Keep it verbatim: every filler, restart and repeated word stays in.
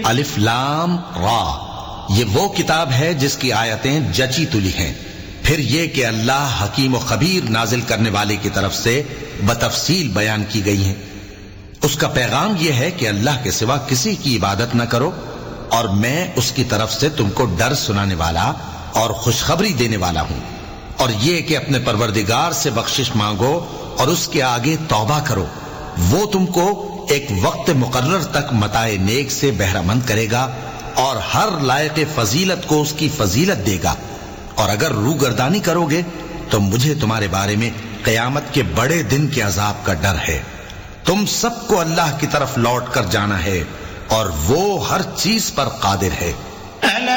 अलिफ लाम रा, ये वो किताब है जिसकी आयतें जची तुली हैं। फिर ये कि अल्लाह हकीम और खबीर नाजिल करने वाले की तरफ से बतफसील बयान की गई हैं। उसका पैगाम यह है कि अल्लाह के सिवा किसी की इबादत न करो, और मैं उसकी तरफ से तुमको डर सुनाने वाला और खुशखबरी देने वाला हूं। और यह कि अपने परवरदिगार से बख्शिश मांगो और उसके आगे तौबा करो, वो तुमको एक वक्त मुकर्रर तक मताए नेक से बहरामंद करेगा और हर लायक फजीलत को उसकी फजीलत देगा। और अगर रूगर्दानी करोगे तो मुझे तुम्हारे बारे में कयामत के बड़े दिन के अजाब का डर है। तुम सबको अल्लाह की तरफ लौट कर जाना है और वो हर चीज पर कादिर है।